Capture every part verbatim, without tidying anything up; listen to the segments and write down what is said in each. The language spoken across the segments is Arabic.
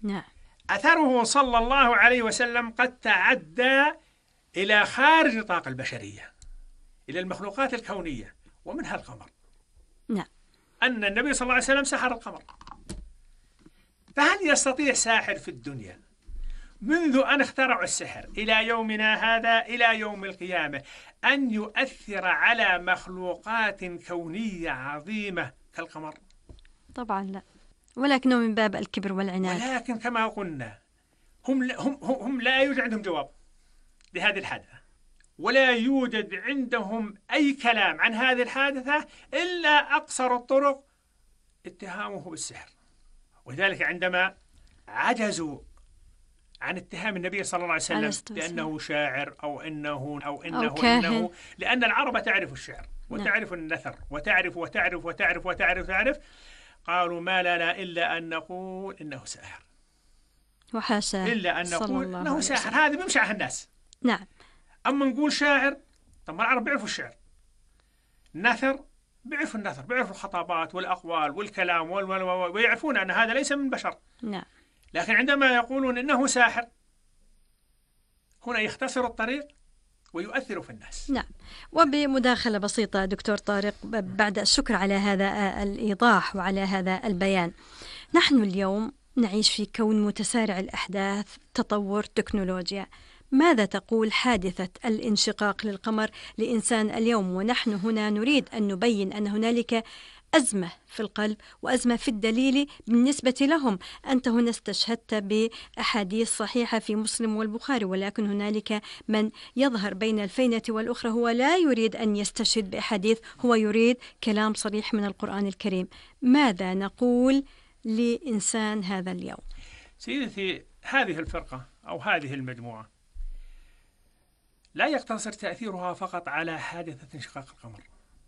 نعم. أثره صلى الله عليه وسلم قد تعدى إلى خارج نطاق البشرية، إلى المخلوقات الكونية ومنها القمر. نعم. أن النبي صلى الله عليه وسلم سحر القمر. فهل يستطيع ساحر في الدنيا منذ أن اخترعوا السحر إلى يومنا هذا إلى يوم القيامة أن يؤثر على مخلوقات كونية عظيمة كالقمر؟ طبعا لا، ولكنه من باب الكبر والعناد. ولكن كما قلنا هم هم هم لا يوجد عندهم جواب لهذه الحادثة، ولا يوجد عندهم أي كلام عن هذه الحادثة إلا أقصر الطرق اتهامه بالسحر. وذلك عندما عجزوا عن اتهام النبي صلى الله عليه وسلم بأنه شاعر أو إنه أو إنه أو كاهن. إنه لأن العرب تعرف الشعر وتعرف النثر وتعرف وتعرف وتعرف وتعرف وتعرف قالوا ما لنا إلا أن نقول إنه ساحر، وحاشا إلا أن نقول إنه ساحر. هذا بيمشي على الناس. نعم. أما نقول شاعر، طب ما العرب بيعرفوا الشعر. نثر بيعرفوا النثر، بيعرفوا الخطابات والأقوال والكلام وال وال ويعرفون أن هذا ليس من بشر. نعم. لكن عندما يقولون إنه ساحر هنا يختصر الطريق ويؤثر في الناس. نعم. وبمداخلة بسيطة دكتور طارق، بعد الشكر على هذا الإيضاح وعلى هذا البيان، نحن اليوم نعيش في كون متسارع الأحداث، تطور تكنولوجيا. ماذا تقول حادثة الانشقاق للقمر لإنسان اليوم، ونحن هنا نريد أن نبين أن هنالك أزمة في القلب وأزمة في الدليل بالنسبة لهم؟ أنت هنا استشهدت بأحاديث صحيحة في مسلم والبخاري، ولكن هنالك من يظهر بين الفينة والأخرى، هو لا يريد أن يستشهد بأحاديث، هو يريد كلام صريح من القرآن الكريم. ماذا نقول لإنسان هذا اليوم؟ سيدتي، هذه الفرقة أو هذه المجموعة لا يقتصر تأثيرها فقط على حادثة انشقاق القمر.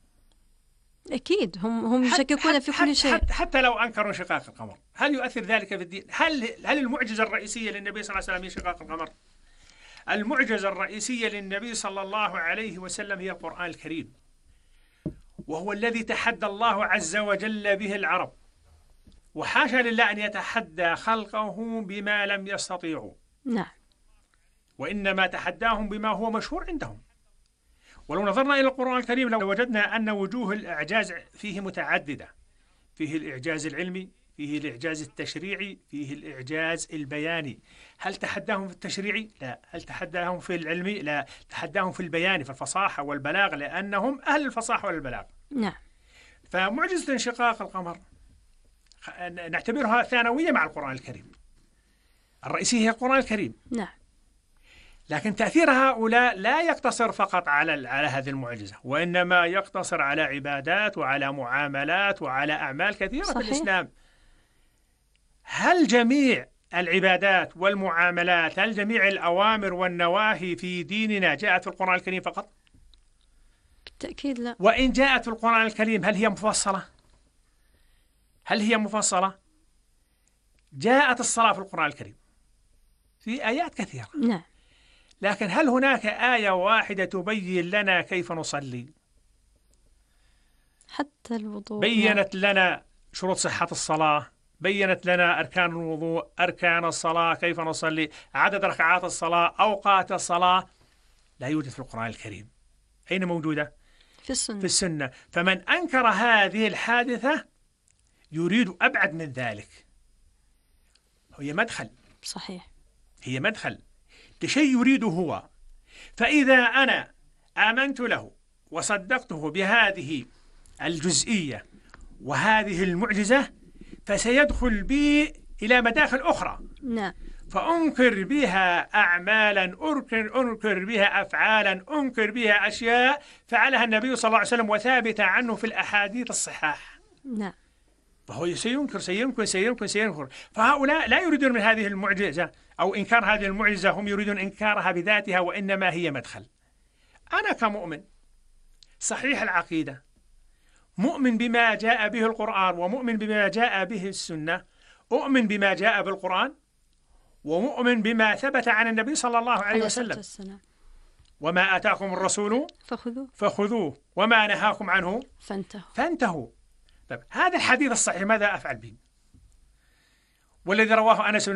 أكيد هم هم يشككون في كل شيء. حتى, حتى لو أنكروا انشقاق القمر، هل يؤثر ذلك في الدين؟ هل هل المعجزة الرئيسية للنبي صلى الله عليه وسلم انشقاق القمر؟ المعجزة الرئيسية للنبي صلى الله عليه وسلم هي القرآن الكريم، وهو الذي تحدى الله عز وجل به العرب، وحاشا لله أن يتحدى خلقه بما لم يستطيعوا. نعم. وإنما تحداهم بما هو مشهور عندهم. ولو نظرنا إلى القرآن الكريم لو وجدنا أن وجوه الإعجاز فيه متعددة، فيه الإعجاز العلمي، فيه الإعجاز التشريعي، فيه الإعجاز البياني. هل تحداهم في التشريعي؟ لا. هل تحداهم في العلمي؟ لا. تحداهم في البيان، في الفصاحة والبلاغ، لأنهم أهل الفصاحة والبلاغ. نعم. فمعجزة انشقاق القمر نعتبرها ثانوية مع القرآن الكريم، الرئيسية هي القرآن الكريم. نعم. لكن تأثير هؤلاء لا يقتصر فقط على على هذه المعجزة، وإنما يقتصر على عبادات وعلى معاملات وعلى أعمال كثيرة صحيح. في الإسلام. هل جميع العبادات والمعاملات، هل جميع الأوامر والنواهي في ديننا جاءت في القرآن الكريم فقط؟ بالتأكيد لا. وإن جاءت في القرآن الكريم هل هي مفصلة؟ هل هي مفصلة؟ جاءت الصلاة في القرآن الكريم في آيات كثيرة. نعم. لكن هل هناك آية واحدة تبين لنا كيف نصلي؟ حتى الوضوء بيّنت لنا شروط صحة الصلاة، بيّنت لنا أركان الوضوء، أركان الصلاة، كيف نصلي، عدد ركعات الصلاة، أوقات الصلاة. لا يوجد في القرآن الكريم. أين موجودة؟ في السنة. في السنة. فمن أنكر هذه الحادثة يريد أبعد من ذلك. هي مدخل. صحيح. هي مدخل لشيء يريده هو. فإذا أنا آمنت له وصدقته بهذه الجزئية وهذه المعجزة فسيدخل بي إلى مداخل أخرى. نعم. فأنكر بها أعمالا، أنكر, أنكر بها أفعالا، أنكر بها أشياء فعلها النبي صلى الله عليه وسلم وثابت عنه في الأحاديث الصحاح. نعم. فهو سينكر سينكر سينكر سينكر. فهؤلاء لا يريدون من هذه المعجزة أو إنكار هذه المعجزة، هم يريدون إنكارها بذاتها، وإنما هي مدخل. أنا كمؤمن صحيح العقيدة، مؤمن بما جاء به القرآن ومؤمن بما جاء به السنة، أؤمن بما جاء بالقرآن ومؤمن بما ثبت عن النبي صلى الله عليه وسلم. وما آتاكم الرسول فخذوه فخذوه وما نهاكم عنه فانتهوا فانتهوا. طيب هذا الحديث الصحيح ماذا أفعل به؟ والذي رواه أنس